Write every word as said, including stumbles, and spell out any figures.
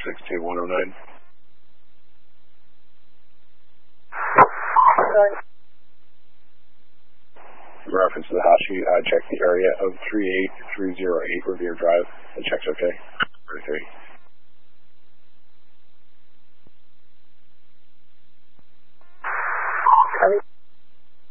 six two one oh nine. In reference to the Hashi, uh, check the area of three eight three zero eight Revere Drive. The check's okay. thirty-three.